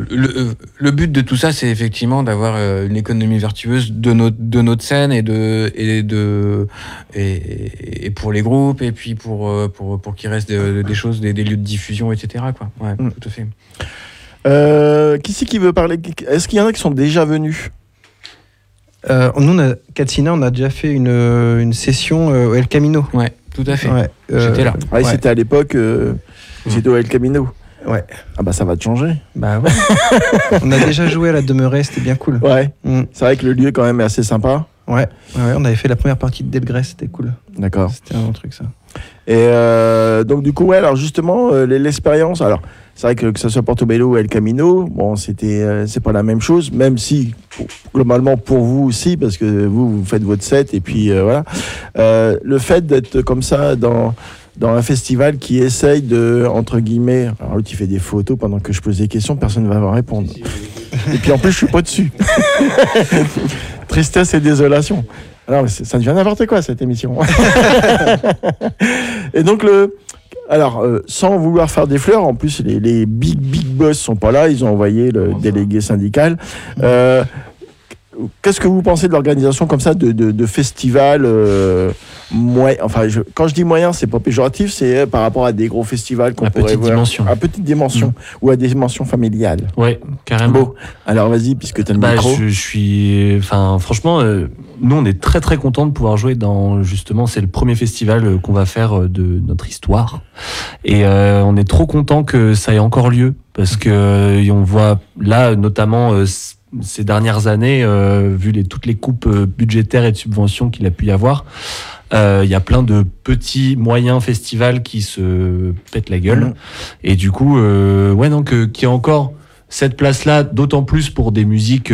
le but de tout ça, c'est effectivement d'avoir une économie vertueuse de notre scène et pour les groupes et puis pour qu'il reste des choses, des lieux de diffusion, etc. quoi. Ouais, tout à fait. Qui c'est qui veut parler? Est-ce qu'il y en a qui sont déjà venus? Nous, Katsina, on a déjà fait une session au El Camino. Ouais, tout à fait. Ouais, j'étais là. Ouais. C'était à l'époque, c'était au El Camino. Ouais. Ah bah ça va te changer. Bah ouais. On a déjà joué à la demeurée, c'était bien cool. Ouais. C'est vrai que le lieu quand même est assez sympa. Ouais, on avait fait la première partie de Delgrès, c'était cool. D'accord. C'était un bon truc ça. Et donc du coup, ouais, alors justement, l'expérience, alors c'est vrai que ça soit Portobello ou El Camino, bon, c'est pas la même chose, même si globalement pour vous aussi, parce que vous faites votre set et puis voilà. Le fait d'être comme ça dans un festival qui essaye de, entre guillemets, alors l'autre il fait des photos pendant que je pose des questions, personne ne va me répondre. Et puis en plus je suis pas dessus. Tristesse et désolation. Alors ça devient n'importe quoi cette émission. Et donc sans vouloir faire des fleurs, en plus les big boss sont pas là, ils ont envoyé le délégué syndical. Qu'est-ce que vous pensez de l'organisation comme ça de festival enfin, quand je dis moyen, c'est pas péjoratif, c'est par rapport à des gros festivals qu'on pourrait voir à petite dimension ou à des dimensions familiales. Ouais, carrément. Bon, alors vas-y, puisque tu as le micro. Franchement, nous on est très très contents de pouvoir jouer dans, justement, c'est le premier festival qu'on va faire de notre histoire, et on est trop contents que ça ait encore lieu, parce que on voit là notamment ces dernières années, vu toutes les coupes budgétaires et de subventions qu'il a pu y avoir, il y a plein de petits moyens festivals qui se pètent la gueule. Et du coup, qu'il y a encore cette place-là, d'autant plus pour des musiques,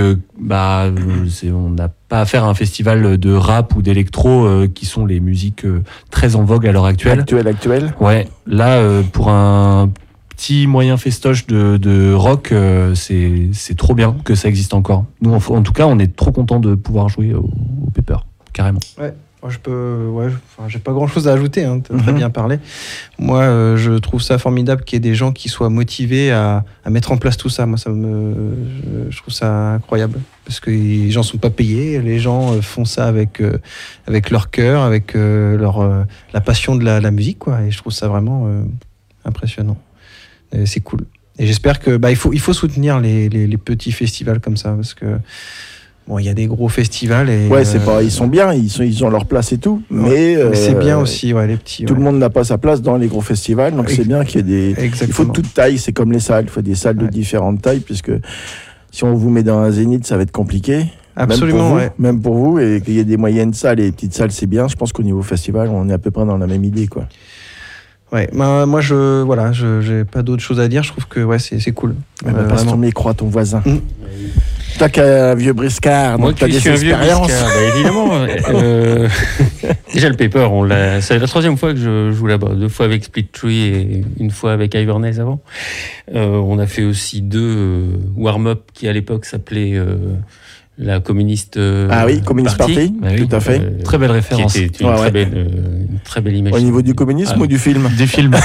on n'a pas à faire un festival de rap ou d'électro, qui sont les musiques très en vogue à l'heure actuelle. Actuelle. Ouais, là, pour un petit moyen festoche de rock, c'est trop bien que ça existe encore. Nous, en tout cas, on est trop contents de pouvoir jouer au Pepper, carrément. Ouais. Moi, j'ai pas grand chose à ajouter, hein, tu as très bien parlé. Moi, je trouve ça formidable qu'il y ait des gens qui soient motivés à mettre en place tout ça. Moi, je trouve ça incroyable, parce que les gens sont pas payés, les gens font ça avec leur cœur, avec la passion de la musique, quoi. Et je trouve ça vraiment impressionnant. Et c'est cool. Et j'espère que il faut soutenir les petits festivals comme ça, parce que bon, il y a des gros festivals et ils sont bien, ils ont leur place et tout, mais c'est bien aussi, les petits. Tout le monde n'a pas sa place dans les gros festivals, donc c'est bien qu'il y ait Exactement. Il faut toute taille, c'est comme les salles, il faut des salles de différentes tailles, puisque si on vous met dans un zénith, ça va être compliqué. Absolument, même pour vous, et qu'il y ait des moyennes salles et des petites salles, c'est bien. Je pense qu'au niveau festival, on est à peu près dans la même idée, quoi. Ouais, moi j'ai pas d'autre chose à dire. Je trouve que c'est cool. Passe ton micro à ton voisin. Toi qui es un vieux briscard, moi tu as qui des suis un vieux expériences. briscard, évidemment. Déjà le Pepper, c'est la troisième fois que je joue là-bas. 2 fois avec Split Tree et 1 fois avec Ivernez avant. On a fait aussi 2 warm-up qui à l'époque s'appelaient la communiste communiste party, tout à fait. Très belle référence. Qui était une très belle image. Au niveau du communisme ou du film? Du film.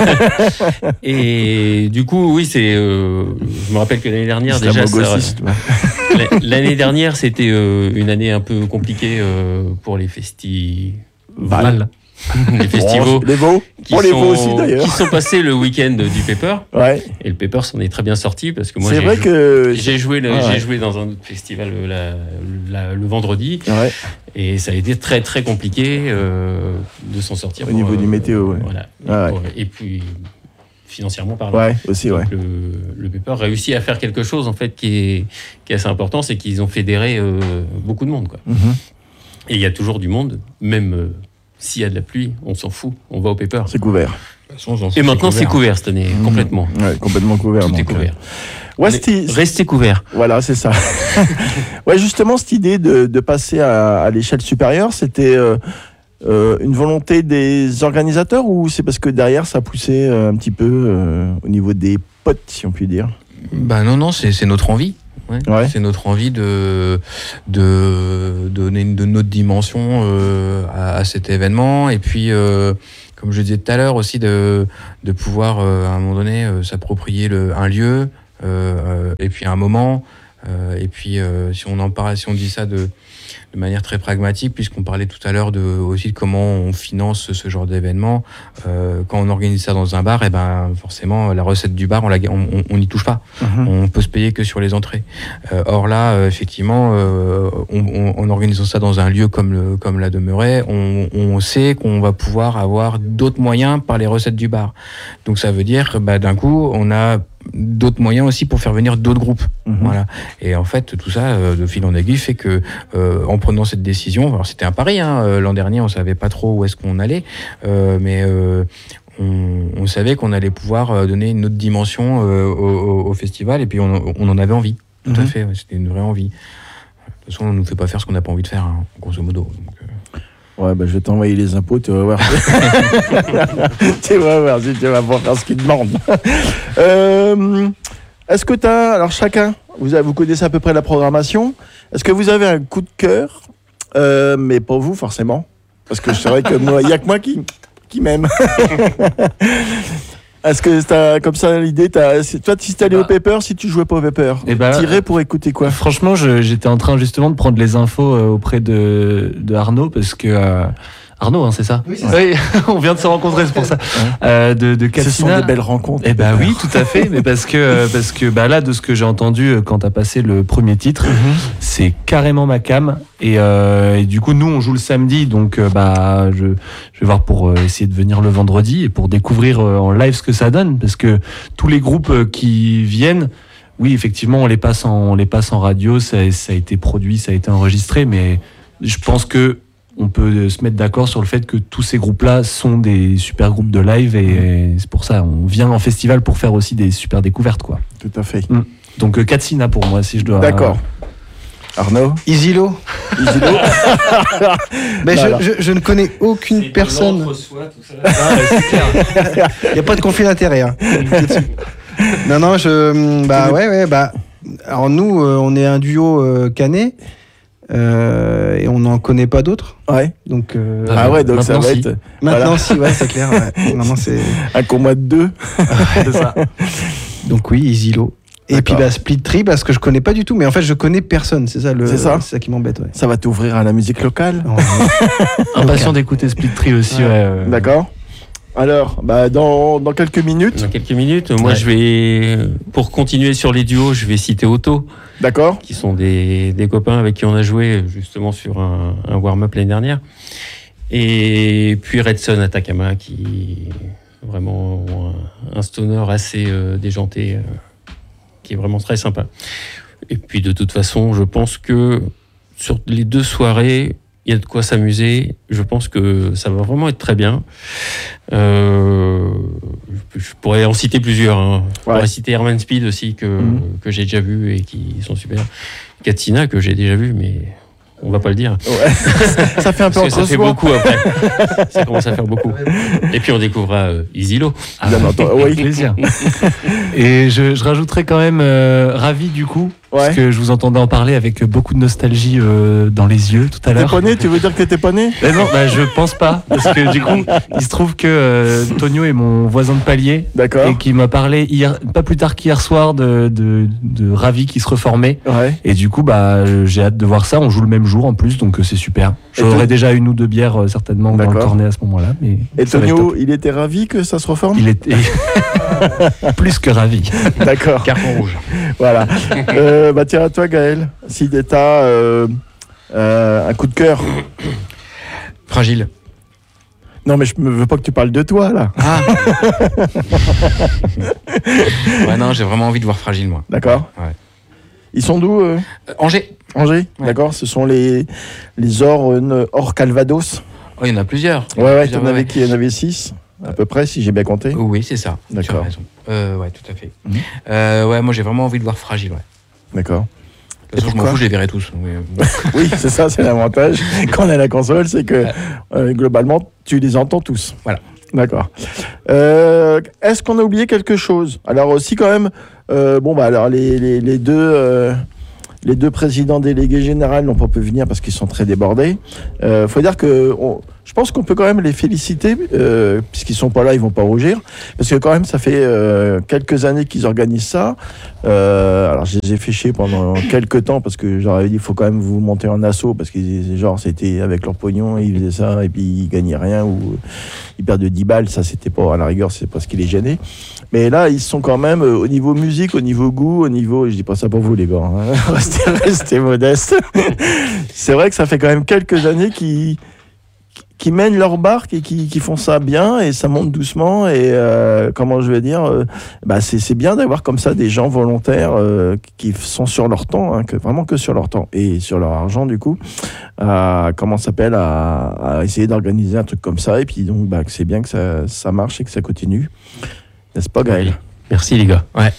Et du coup, oui, je me rappelle que l'année dernière, déjà, l'année dernière, c'était une année un peu compliquée pour les festivals. Les festivals qui sont passés le week-end du Pepper. Ouais. Et le Pepper s'en est très bien sorti, parce que moi j'ai joué dans un autre festival le vendredi, et ça a été très très compliqué de s'en sortir au niveau du météo. Voilà. Et puis financièrement parlant. Le Pepper réussit à faire quelque chose en fait qui est assez important, c'est qu'ils ont fédéré beaucoup de monde, quoi. Et il y a toujours du monde, même s'il y a de la pluie, on s'en fout, on va au Pepper. C'est couvert. Et maintenant, c'est couvert cette année, complètement. Ouais, complètement couvert. Tout est couvert. Restez couvert. Voilà, c'est ça. Justement, cette idée de passer à l'échelle supérieure, c'était une volonté des organisateurs, ou c'est parce que derrière, ça poussait un petit peu au niveau des potes, si on peut dire? Non, c'est notre envie. C'est notre envie de donner une autre dimension à cet événement, et puis comme je disais tout à l'heure aussi, de pouvoir à un moment donné s'approprier un lieu, Et puis à un moment, si on dit ça de manière très pragmatique, puisqu'on parlait tout à l'heure aussi de comment on finance ce genre d'événement. Quand on organise ça dans un bar, forcément, la recette du bar, on n'y touche pas. On peut se payer que sur les entrées. Or là, effectivement, en organisant ça dans un lieu comme la Demeuraye, on sait qu'on va pouvoir avoir d'autres moyens par les recettes du bar. Donc ça veut dire que d'un coup, on a d'autres moyens aussi pour faire venir d'autres groupes. Voilà. Et en fait, tout ça, de fil en aiguille, fait que en prenant cette décision, alors c'était un pari, l'an dernier, on savait pas trop où est-ce qu'on allait, mais on savait qu'on allait pouvoir donner une autre dimension au festival, et puis on en avait envie. Tout à fait, c'était une vraie envie. De toute façon, on nous fait pas faire ce qu'on n'a pas envie de faire, grosso modo. Donc, ouais, je vais t'envoyer les impôts, tu vas voir. Tu vas voir si tu vas pouvoir faire ce qu'ils demandent. Est-ce que alors chacun, vous connaissez à peu près la programmation. Est-ce que vous avez un coup de cœur, mais pas vous forcément, parce que c'est vrai que moi, il n'y a que moi qui m'aime. Est-ce que t'as comme ça l'idée, toi si t'allais au Pepper, si tu jouais pas au Pepper, t'irais pour écouter quoi? Franchement, j'étais en train justement de prendre les infos auprès de Arnaud, parce que Arnaud, c'est ça? Oui, c'est ça. Oui, on vient de se rencontrer, c'est pour ça. De Katsina. Ce sont des belles rencontres. Oui, tout à fait, mais parce que là, de ce que j'ai entendu quand t'as passé le premier titre, c'est carrément ma cam. Et du coup, nous, on joue le samedi, donc je vais voir pour essayer de venir le vendredi et pour découvrir en live ce que ça donne, parce que tous les groupes qui viennent, oui, effectivement, on les passe en radio, ça a été produit, ça a été enregistré, mais je pense que on peut se mettre d'accord sur le fait que tous ces groupes-là sont des super groupes de live, et c'est pour ça on vient en festival pour faire aussi des super découvertes, quoi. Tout à fait. Donc Katsina pour moi, si je dois. D'accord. Arnaud? Easylo. Mais je ne connais aucune personne. Il n'y a pas de conflit d'intérêt. Non, alors nous, on est un duo canet. Et on n'en connaît pas d'autres. Ouais. Donc, donc ça va être. Maintenant, si, c'est clair. Ouais. Maintenant, c'est. Un combat de 2. C'est ça. Donc, oui, Easylo. Et puis, Split Tree, parce que je connais pas du tout, mais en fait, je connais personne. C'est ça qui m'embête. Ouais. Ça va t'ouvrir à la musique locale. Impatient d'écouter Split Tree aussi. Ouais. D'accord. Alors, dans quelques minutes. Moi, je vais, pour continuer sur les duos, je vais citer Otto. D'accord. Qui sont des copains avec qui on a joué justement sur un warm-up l'année dernière. Et puis Redson Atacama, qui est vraiment un stoner assez déjanté, qui est vraiment très sympa. Et puis de toute façon, je pense que sur les 2 soirées, il y a de quoi s'amuser. Je pense que ça va vraiment être très bien. Je pourrais en citer plusieurs. Je pourrais citer Herman Speed aussi, que j'ai déjà vu et qui sont super. Katsina, que j'ai déjà vu, mais on va pas le dire. Ouais. Ça fait un peu ça fait beaucoup après. Ça commence à faire beaucoup. Et puis on découvrira Easylo. Oui, plaisir. Et je rajouterais quand même Ravi du coup. Parce que je vous entendais en parler avec beaucoup de nostalgie dans les yeux tout à l'heure. T'es pas né? Tu veux dire que t'étais pas né? Non, je pense pas. Parce que du coup, il se trouve que Tonio est mon voisin de palier. D'accord. Et qui m'a parlé pas plus tard qu'hier soir de Ravi qui se reformait. Ouais. Et du coup, j'ai hâte de voir ça. On joue le même jour en plus, donc c'est super. J'aurais déjà 1 ou 2 bières certainement dans le cornet à ce moment-là. Mais et Tonio, il était ravi que ça se reforme? Il était plus que ravi. D'accord. Carton rouge. Voilà. Tiens, à toi, Gaël, si t'as un coup de cœur. Fragile. Non, mais je ne veux pas que tu parles de toi, là. Ah. Non, j'ai vraiment envie de voir Fragile, moi. D'accord. Ouais. Ils sont d'où Angers. Angers, d'accord. Ce sont les hors Calvados. Oh, il y en a plusieurs. Ouais, il y en avait 6. À peu près, si j'ai bien compté. Oui, c'est ça. D'accord. Tu as raison. Tout à fait. Moi j'ai vraiment envie de voir Fragile, D'accord. De toute façon, je m'en fous, je les verrai tous. Oui, c'est ça, c'est l'avantage. Quand on a la console, c'est que globalement, tu les entends tous. Voilà. D'accord. Est-ce qu'on a oublié quelque chose? Alors aussi quand même, alors les deux présidents délégués généraux n'ont pas pu venir parce qu'ils sont très débordés. Faut dire que je pense qu'on peut quand même les féliciter, puisqu'ils sont pas là, ils vont pas rougir, parce que quand même, ça fait quelques années qu'ils organisent ça. Alors, je les ai fait chier pendant quelques temps, parce que j'aurais dit, il faut quand même vous monter en assaut, parce que genre, c'était avec leur pognon, ils faisaient ça, et puis ils gagnaient rien, ou ils perdent 10 balles, ça, c'était pas, à la rigueur, c'est pas ce qui les gênait. Mais là, ils sont quand même, au niveau musique, au niveau goût, au niveau, je dis pas ça pour vous, les gars, hein. restez modestes. C'est vrai que ça fait quand même quelques années qui mènent leur barque et qui font ça bien, et ça monte doucement, et comment je vais dire, c'est bien d'avoir comme ça des gens volontaires qui sont sur leur temps, hein, vraiment que sur leur temps et sur leur argent du coup, à essayer d'organiser un truc comme ça, et puis donc c'est bien que ça marche et que ça continue, n'est-ce pas, Gaël? Merci les gars. Ouais.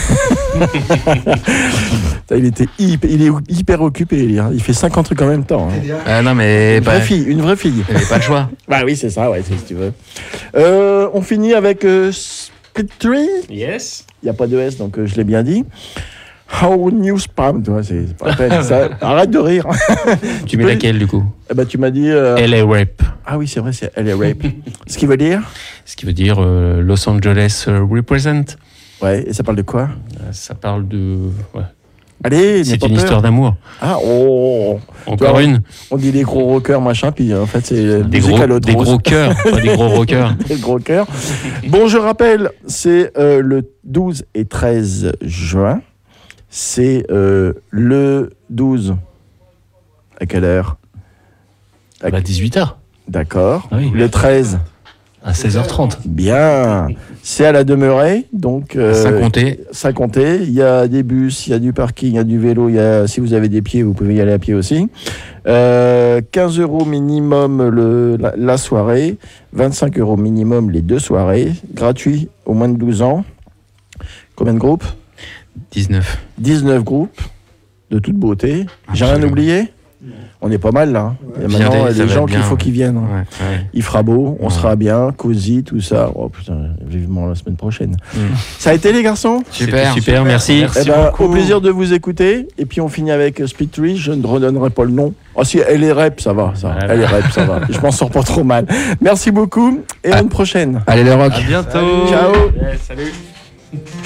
Il est hyper occupé, hein. Il fait 50 trucs en même temps, hein. Non mais une vraie fille. Il n'y avait pas le choix. Bah oui, c'est ça, ouais, si tu veux. On finit avec Split Tree. Yes. Il n'y a pas de S, donc je l'ai bien dit. How New Spam, tu vois, c'est pas la peine. Ça, arrête de rire. Tu mets laquelle du coup? Tu m'as dit. LA Rap. Ah oui, c'est vrai, c'est LA Rap. Ce qui veut dire Los Angeles Represent. Ouais, et ça parle de quoi? Ça parle de. Ouais. Allez, c'est une histoire d'amour. Ah, oh. Encore une. On dit des gros rockers, machin, puis en fait, c'est des gros cœurs, pas des gros rockers. Des gros cœurs. Bon, je rappelle, c'est le 12 et 13 juin. C'est le 12. À quelle heure? À 18h. D'accord. Ah oui. Le 13. À 16h30. Bien. C'est à la Demeurée, donc Saint-Comté. Il y a des bus, il y a du parking, il y a du vélo. Si vous avez des pieds, vous pouvez y aller à pied aussi. 15 € minimum la soirée, 25 € minimum les 2 soirées, gratuit aux moins de 12 ans. Combien de groupes? 19. 19 groupes de toute beauté. J'ai rien oublié? On est pas mal là. Ouais. Et maintenant, il y a des gens qu'il faut qu'ils viennent. Ouais. Il fera beau, on sera bien, cosy, tout ça. Oh putain, vivement la semaine prochaine. Ça a été, les garçons? Super, merci. Au plaisir de vous écouter. Et puis on finit avec Split Tree. Je ne redonnerai pas le nom. Oh si, elle est rep, ça va. Elle est rep, ça va. Je m'en sors pas trop mal. Merci beaucoup et à une prochaine. Allez, le rock. À bientôt. Ciao. Salut.